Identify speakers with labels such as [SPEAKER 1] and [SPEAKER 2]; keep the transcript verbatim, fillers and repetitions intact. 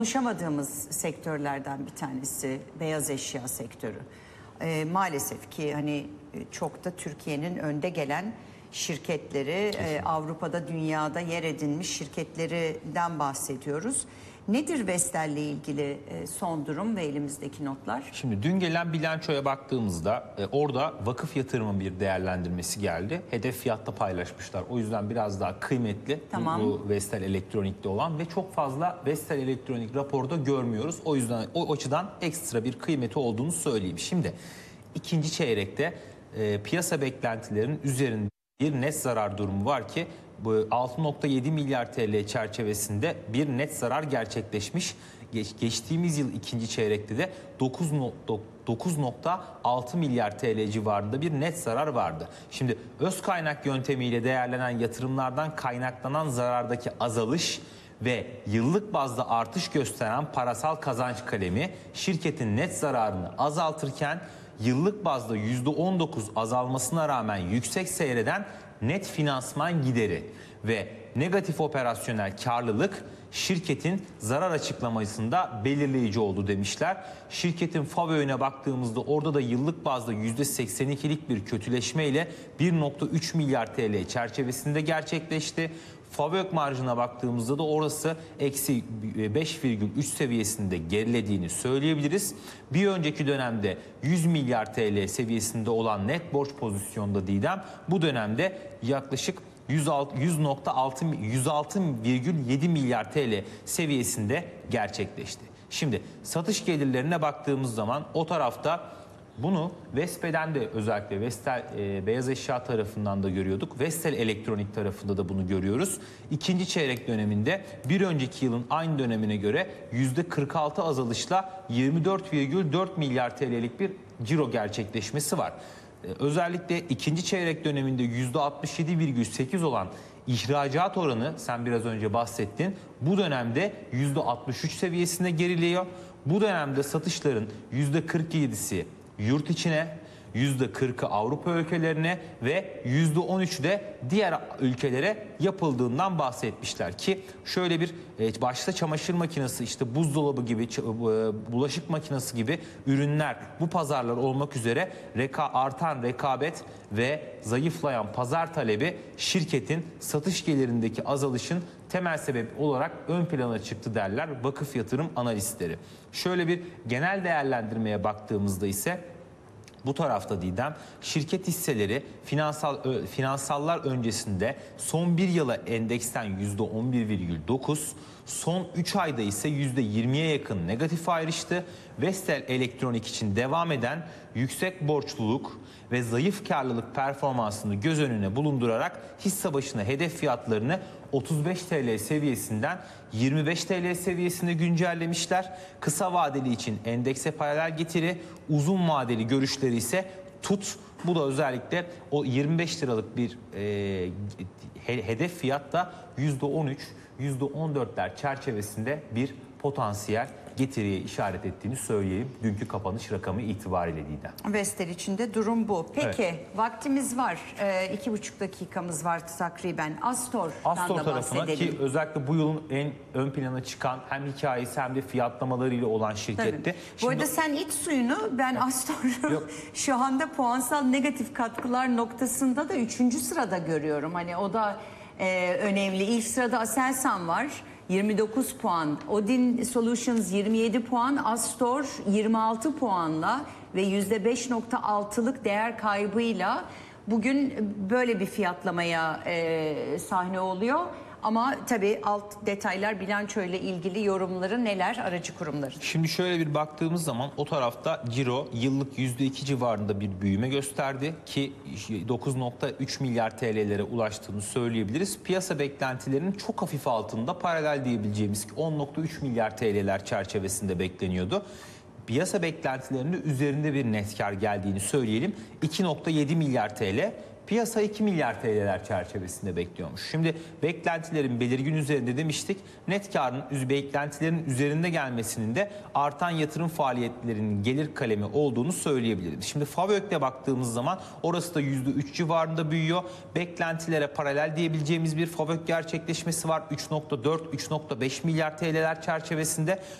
[SPEAKER 1] Konuşamadığımız sektörlerden bir tanesi beyaz eşya sektörü. E, maalesef ki hani çok da Türkiye'nin önde gelen şirketleri, e, Avrupa'da, dünyada yer edinmiş şirketlerinden bahsediyoruz. Nedir Vestel'le ilgili e, son durum ve elimizdeki notlar?
[SPEAKER 2] Şimdi dün gelen bilançoya baktığımızda e, orada vakıf yatırımın bir değerlendirmesi geldi. Hedef fiyatta paylaşmışlar. O yüzden biraz daha kıymetli
[SPEAKER 1] Tamam.
[SPEAKER 2] bu Vestel Elektronik'te olan ve çok fazla Vestel Elektronik raporda görmüyoruz. O yüzden o açıdan ekstra bir kıymeti olduğunu söyleyeyim. Şimdi ikinci çeyrekte e, piyasa beklentilerinin üzerinde bir net zarar durumu var ki bu altı nokta yedi milyar T L çerçevesinde bir net zarar gerçekleşmiş. Geç, geçtiğimiz yıl ikinci çeyrekte de dokuz nokta altı milyar T L civarında bir net zarar vardı. Şimdi öz kaynak yöntemiyle değerlenen yatırımlardan kaynaklanan zarardaki azalış ve yıllık bazda artış gösteren parasal kazanç kalemi şirketin net zararını azaltırken yıllık bazda yüzde on dokuz azalmasına rağmen yüksek seyreden net finansman gideri ve negatif operasyonel karlılık şirketin zarar açıklamasında belirleyici oldu demişler. Şirketin FAVÖ'ne baktığımızda orada da yıllık bazda yüzde seksen ikilik bir kötüleşme ile bir nokta üç milyar T L çerçevesinde gerçekleşti. FAVÖK marjına baktığımızda da orası eksi beş virgül üç seviyesinde gerilediğini söyleyebiliriz. Bir önceki dönemde yüz milyar T L seviyesinde olan net borç pozisyonda Didem bu dönemde yaklaşık yüz altı virgül yedi milyar T L seviyesinde gerçekleşti. Şimdi satış gelirlerine baktığımız zaman o tarafta bunu Vestel'den de özellikle Vestel e, beyaz eşya tarafından da görüyorduk. Vestel Elektronik tarafında da bunu görüyoruz. İkinci çeyrek döneminde bir önceki yılın aynı dönemine göre yüzde kırk altı azalışla yirmi dört virgül dört milyar T L'lik bir ciro gerçekleşmesi var. E, özellikle ikinci çeyrek döneminde yüzde altmış yedi virgül sekiz olan ihracat oranı sen biraz önce bahsettin. Bu dönemde yüzde altmış üç seviyesinde geriliyor. Bu dönemde satışların yüzde kırk yedisi yurt içine, yüzde kırkı Avrupa ülkelerine ve yüzde on üçü de diğer ülkelere yapıldığından bahsetmişler ki şöyle bir başta çamaşır makinesi, işte buzdolabı gibi, bulaşık makinesi gibi ürünler bu pazarlar olmak üzere reka, artan rekabet ve zayıflayan pazar talebi şirketin satış gelirindeki azalışın temel sebebi olarak ön plana çıktı derler vakıf yatırım analistleri. Şöyle bir genel değerlendirmeye baktığımızda ise bu tarafta Didem şirket hisseleri finansal finansallar öncesinde son bir yıla endeksten yüzde on bir virgül dokuz, son üç ayda ise yüzde yirmiye yakın negatif ayrıştı. Vestel Elektronik için devam eden yüksek borçluluk ve zayıf karlılık performansını göz önüne bulundurarak hisse başına hedef fiyatlarını otuz beş T L seviyesinden yirmi beş T L seviyesine güncellemişler. Kısa vadeli için endekse paralel getiri, uzun vadeli görüşleri ise tut. Bu da özellikle o yirmi beş liralık bir e, hedef fiyatta yüzde on üç, yüzde on dörtler çerçevesinde bir potansiyel getiriye işaret ettiğini söyleyelim. Dünkü kapanış rakamı itibariyle Didem.
[SPEAKER 1] Vestel için de durum bu. Peki
[SPEAKER 2] Evet.
[SPEAKER 1] Vaktimiz var. E, iki buçuk dakikamız var takriben. Astor'dan
[SPEAKER 2] Astor
[SPEAKER 1] da
[SPEAKER 2] tarafına
[SPEAKER 1] bahsedelim.
[SPEAKER 2] ki özellikle bu yılın en ön plana çıkan hem hikayesi hem de fiyatlamalarıyla olan şirketti.
[SPEAKER 1] Tabii. Bu
[SPEAKER 2] Şimdi,
[SPEAKER 1] arada sen iç suyunu, ben Astor'u şu anda puansal negatif katkılar noktasında da üçüncü sırada görüyorum. Hani o da e, önemli. İlk sırada Aselsan var. yirmi dokuz puan, Odin Solutions yirmi yedi puan, Astor yirmi altı puanla ve yüzde beş nokta altılık değer kaybıyla bugün böyle bir fiyatlamaya e, sahne oluyor. Ama tabii alt detaylar, bilanço ile ilgili yorumları neler aracı kurumların?
[SPEAKER 2] Şimdi şöyle bir baktığımız zaman o tarafta ciro yıllık yüzde iki civarında bir büyüme gösterdi ki dokuz nokta üç milyar T L'lere ulaştığını söyleyebiliriz. Piyasa beklentilerinin çok hafif altında, paralel diyebileceğimiz ki on nokta üç milyar T L'ler çerçevesinde bekleniyordu. Piyasa beklentilerinin üzerinde bir net kar geldiğini söyleyelim. iki nokta yedi milyar T L Piyasa iki milyar T L'ler çerçevesinde bekliyormuş. Şimdi beklentilerin belirgin üzerinde demiştik. Net karın beklentilerin üzerinde gelmesinin de artan yatırım faaliyetlerinin gelir kalemi olduğunu söyleyebiliriz. Şimdi FAVÖK'te baktığımız zaman orası da yüzde üç civarında büyüyor. Beklentilere paralel diyebileceğimiz bir FAVÖK gerçekleşmesi var. üç nokta dört üç nokta beş milyar T L'ler çerçevesinde.